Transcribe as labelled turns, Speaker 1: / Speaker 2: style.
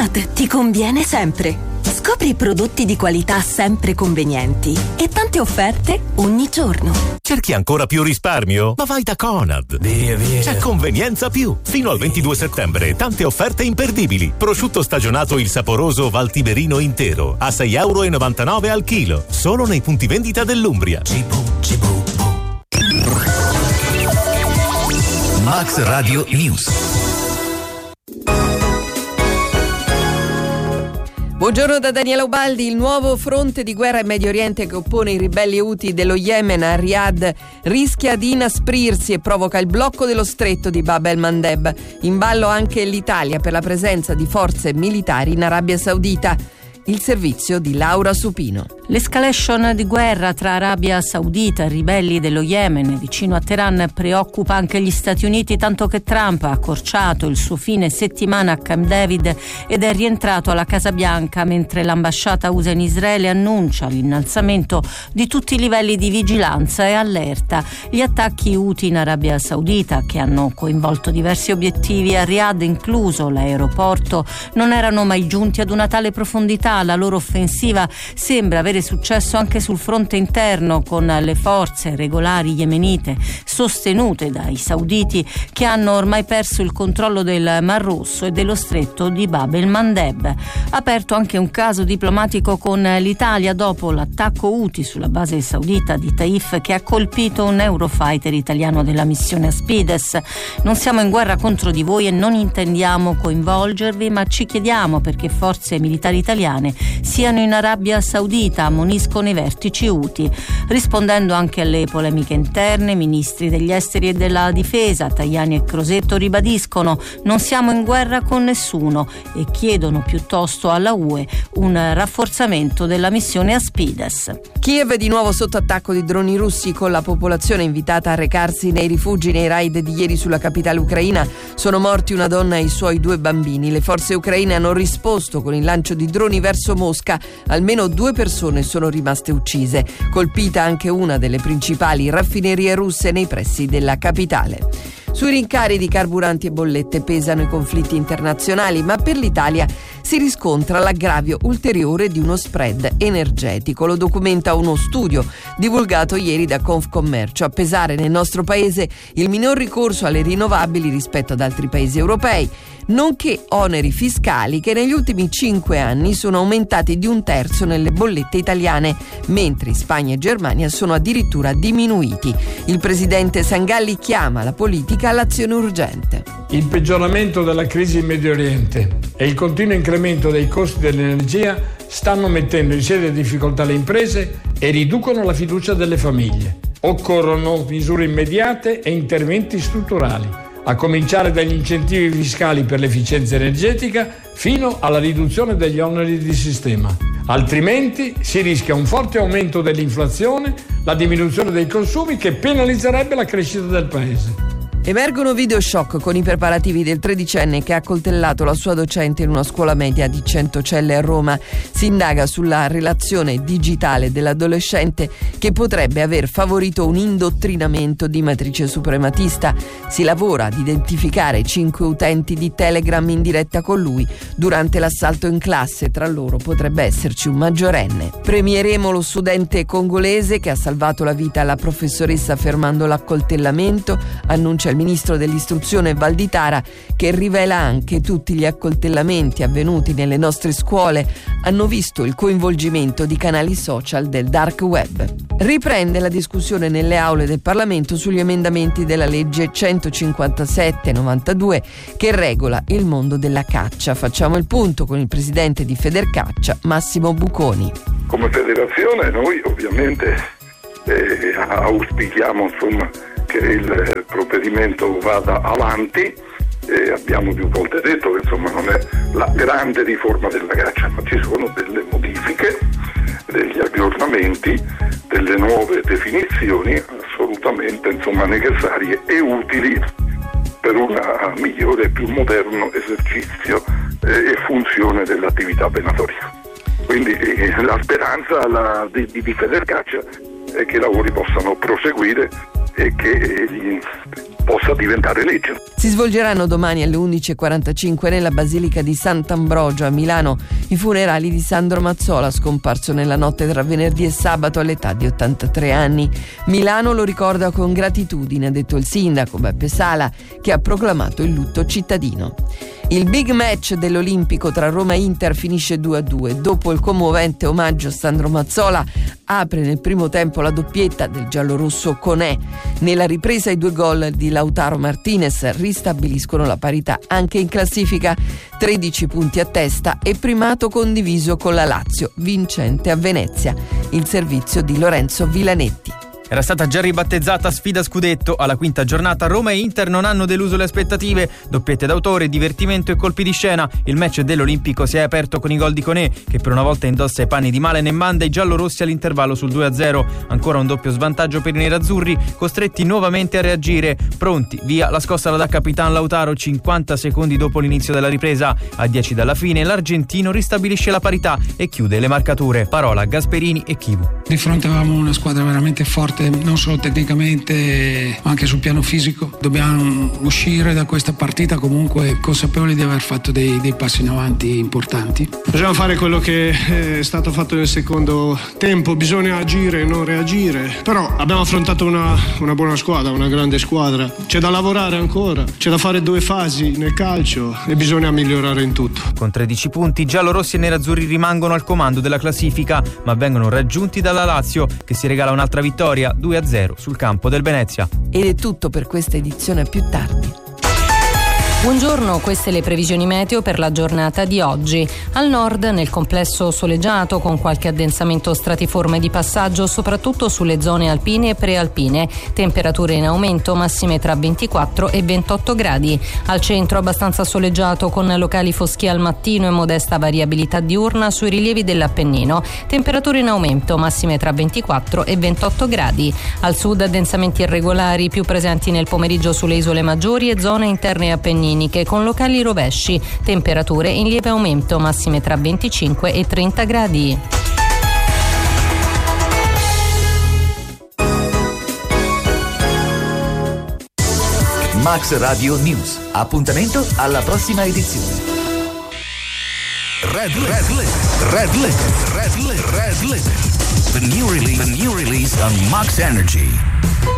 Speaker 1: Conad ti conviene sempre. Scopri prodotti di qualità sempre convenienti e tante offerte ogni giorno.
Speaker 2: Cerchi ancora più risparmio? Ma vai da Conad.
Speaker 3: Via.
Speaker 2: C'è Convenienza Più. Fino al 22 settembre tante offerte imperdibili. Prosciutto stagionato il saporoso Valtiberino intero a €6,99 al chilo. Solo nei punti vendita dell'Umbria.
Speaker 3: Max Radio News.
Speaker 4: Buongiorno da Daniela Ubaldi. Il nuovo fronte di guerra in Medio Oriente che oppone i ribelli Houthi dello Yemen a Riyadh rischia di inasprirsi e provoca il blocco dello stretto di Bab el-Mandeb. In ballo anche l'Italia per la presenza di forze militari in Arabia Saudita. Il servizio di Laura Supino.
Speaker 5: L'escalation di guerra tra Arabia Saudita e ribelli dello Yemen vicino a Teheran preoccupa anche gli Stati Uniti, tanto che Trump ha accorciato il suo fine settimana a Camp David ed è rientrato alla Casa Bianca mentre l'ambasciata USA in Israele annuncia l'innalzamento di tutti i livelli di vigilanza e allerta. Gli attacchi Houthi in Arabia Saudita, che hanno coinvolto diversi obiettivi a Riyadh, incluso l'aeroporto, non erano mai giunti ad una tale profondità. La loro offensiva sembra avere successo anche sul fronte interno, con le forze regolari yemenite sostenute dai sauditi, che hanno ormai perso il controllo del Mar Rosso e dello stretto di Bab el-Mandeb. Aperto anche un caso diplomatico con l'Italia dopo l'attacco Houthi sulla base saudita di Taif, che ha colpito un Eurofighter italiano della missione Aspides. Non siamo in guerra contro di voi e non intendiamo coinvolgervi, ma ci chiediamo perché forze militari italiane siano in Arabia Saudita, ammoniscono i vertici Houthi. Rispondendo anche alle polemiche interne, i ministri degli esteri e della difesa Tajani e Crosetto ribadiscono: non siamo in guerra con nessuno, e chiedono piuttosto alla UE un rafforzamento della missione Aspides.
Speaker 4: Kiev è di nuovo sotto attacco di droni russi, con la popolazione invitata a recarsi nei rifugi. Nei raid di ieri sulla capitale ucraina sono morti una donna e i suoi 2 bambini. Le forze ucraine hanno risposto con il lancio di droni verso Mosca. Almeno 2 persone sono rimaste uccise. Colpita anche una delle principali raffinerie russe nei pressi della capitale. Sui rincari di carburanti e bollette pesano i conflitti internazionali, ma per l'Italia si riscontra l'aggravio ulteriore di uno spread energetico. Lo documenta uno studio divulgato ieri da Confcommercio. A pesare nel nostro paese il minor ricorso alle rinnovabili rispetto ad altri paesi europei, nonché oneri fiscali che negli ultimi 5 anni sono aumentati di 1/3 nelle bollette italiane, mentre Spagna e Germania sono addirittura diminuiti. Il presidente Sangalli chiama la politica all'azione urgente.
Speaker 6: Il peggioramento della crisi in Medio Oriente e il continuo incremento dei costi dell'energia stanno mettendo in serie difficoltà le imprese e riducono la fiducia delle famiglie. Occorrono misure immediate e interventi strutturali, a cominciare dagli incentivi fiscali per l'efficienza energetica fino alla riduzione degli oneri di sistema. Altrimenti si rischia un forte aumento dell'inflazione, la diminuzione dei consumi che penalizzerebbe la crescita del Paese.
Speaker 4: Emergono video shock con i preparativi del 13enne che ha accoltellato la sua docente in una scuola media di Centocelle a Roma. Si indaga sulla relazione digitale dell'adolescente che potrebbe aver favorito un indottrinamento di matrice suprematista. Si lavora ad identificare 5 utenti di Telegram in diretta con lui durante l'assalto in classe. Tra loro potrebbe esserci un maggiorenne. Premieremo lo studente congolese che ha salvato la vita alla professoressa fermando l'accoltellamento, annuncia il ministro dell'istruzione Valditara, che rivela anche tutti gli accoltellamenti avvenuti nelle nostre scuole hanno visto il coinvolgimento di canali social del dark web. Riprende la discussione nelle aule del Parlamento sugli emendamenti della legge 157/92 che regola il mondo della caccia. Facciamo il punto con il presidente di Federcaccia, Massimo Buconi.
Speaker 7: Come federazione noi ovviamente auspichiamo che il provvedimento vada avanti. Abbiamo più volte detto che non è la grande riforma della caccia, ma ci sono delle modifiche, degli aggiornamenti, delle nuove definizioni assolutamente necessarie e utili per un migliore e più moderno esercizio e funzione dell'attività venatoria. Quindi la speranza di Federcaccia è che i lavori possano proseguire e che possa diventare legge.
Speaker 4: Si svolgeranno domani alle 11:45 nella Basilica di Sant'Ambrogio a Milano i funerali di Sandro Mazzola, scomparso nella notte tra venerdì e sabato all'età di 83 anni. Milano lo ricorda con gratitudine, ha detto il sindaco Beppe Sala, che ha proclamato il lutto cittadino. Il big match dell'Olimpico tra Roma e Inter finisce 2-2. Dopo il commovente omaggio a Sandro Mazzola, apre nel primo tempo la doppietta del giallorosso Conè. Nella ripresa i 2 gol di Lautaro Martinez ristabiliscono la parità anche in classifica. 13 punti a testa e primato condiviso con la Lazio, vincente a Venezia. Il servizio di Lorenzo Villanetti.
Speaker 8: Era stata già ribattezzata sfida scudetto. Alla quinta giornata Roma e Inter non hanno deluso le aspettative. Doppiette d'autore, divertimento e colpi di scena. Il match dell'Olimpico si è aperto con i gol di Conè, che per una volta indossa i panni di Malen e manda i giallorossi all'intervallo sul 2-0. Ancora un doppio svantaggio per i nerazzurri, costretti nuovamente a reagire. Pronti, via la scossa da Capitan Lautaro 50 secondi dopo l'inizio della ripresa. A 10 dalla fine l'argentino ristabilisce la parità e chiude le marcature. Parola a Gasperini e Chivu.
Speaker 9: Di fronte avevamo una squadra veramente forte, non solo tecnicamente ma anche sul piano fisico. Dobbiamo uscire da questa partita comunque consapevoli di aver fatto dei passi in avanti importanti.
Speaker 10: Bisogna fare quello che è stato fatto nel secondo tempo, bisogna agire e non reagire, però abbiamo affrontato una buona squadra, una grande squadra, c'è da lavorare ancora, c'è da fare 2 fasi nel calcio e bisogna migliorare in tutto.
Speaker 8: Con 13 punti giallorossi e nerazzurri rimangono al comando della classifica, ma vengono raggiunti dalla Lazio, che si regala un'altra vittoria 2-0 sul campo del Venezia.
Speaker 4: Ed è tutto per questa edizione, più tardi.
Speaker 5: Buongiorno, queste le previsioni meteo per la giornata di oggi. Al nord, nel complesso soleggiato con qualche addensamento stratiforme di passaggio, soprattutto sulle zone alpine e prealpine. Temperature in aumento, massime tra 24 e 28 gradi. Al centro abbastanza soleggiato con locali foschi al mattino e modesta variabilità diurna sui rilievi dell'Appennino. Temperature in aumento, massime tra 24 e 28 gradi. Al sud addensamenti irregolari più presenti nel pomeriggio sulle isole maggiori e zone interne appenniniche con locali rovesci. Temperature in lieve aumento, massime tra 25 e 30 gradi.
Speaker 3: Max Radio News. Appuntamento alla prossima edizione. Red Limit. The new release on Max Energy.